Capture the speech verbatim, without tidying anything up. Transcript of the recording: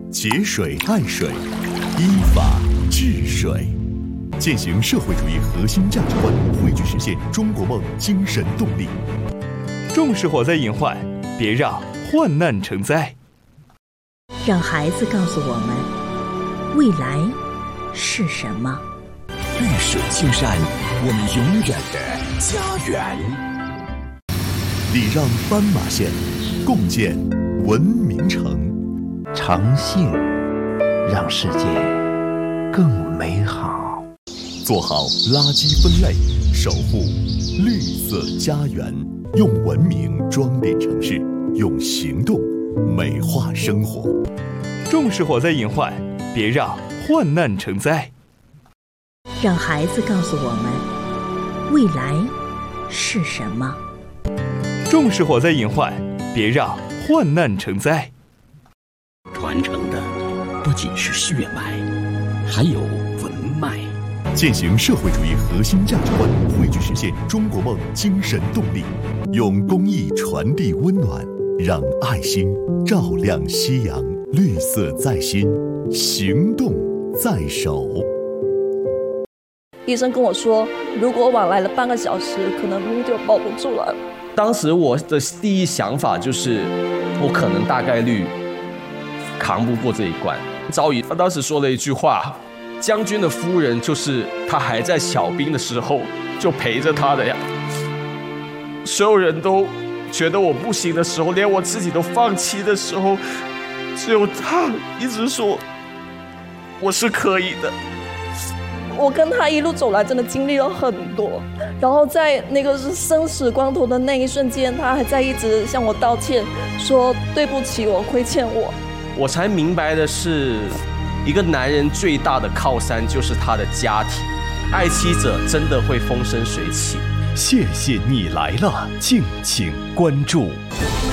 节水爱水，依法治水，践行社会主义核心价值观，汇聚实现中国梦精神动力。 重视火灾隐患，别让患难成灾。 让孩子告诉我们，未来是什么？ 绿水青山，我们永远的家园。 礼让斑马线，共建文明城。 诚信让世界更美好。 做好垃圾分类，守护绿色家园。用文明装点城市，用行动美化生活。 重视火灾隐患，别让患难成灾。 让孩子告诉我们，未来是什么？ 重视火灾隐患，别让患难成灾。 传承的不仅是血脉，还有文脉。 践行社会主义核心价值观，汇聚实现中国梦精神动力。用公益传递温暖，让爱心照亮夕阳。绿色在心，行动在手。 医生跟我说，如果晚来了半个小时，可能命就保不住了。 当时我的第一想法就是，我可能大概率扛不过这一关。赵乙他当时说了一句话：“将军的夫人就是他还在小兵的时候就陪着他的呀。”所有人都觉得我不行的时候，连我自己都放弃的时候，只有他一直说我是可以的。 我跟他一路走来，真的经历了很多。然后在那个是生死关头的那一瞬间，他还在一直向我道歉，说对不起，我亏欠我。 我才明白的是，一个男人最大的靠山就是他的家庭，爱妻者真的会风生水起。 谢谢你来了，敬请关注。